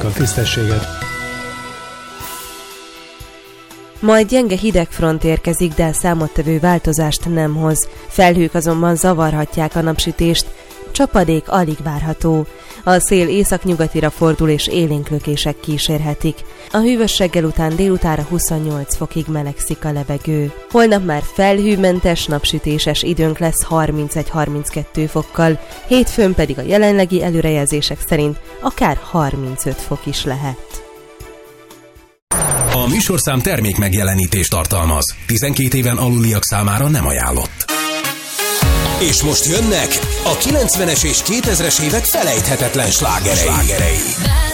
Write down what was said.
a tisztességet. Majd gyenge hidegfront érkezik, de számottevő változást nem hoz. Felhők azonban zavarhatják a napsütést, csapadék alig várható. A szél északnyugatira fordul és élénklökések kísérhetik. A hűvös reggel után délutánra 28 fokig melegszik a levegő. Holnap már felhőmentes, napsütéses időnk lesz 31-32 fokkal, hétfőn pedig a jelenlegi előrejelzések szerint akár 35 fok is lehet. A műsorszám termék megjelenítést tartalmaz. 12 éven aluliak számára nem ajánlott. És most jönnek a 90-es és 2000-es évek felejthetetlen slágerei.